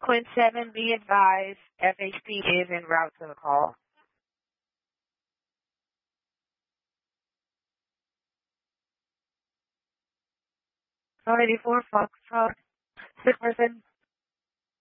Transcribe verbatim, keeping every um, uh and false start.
Quinn seven, be advised, F H P is en route to the call. Call eighty-four, Foxtrot, six percent.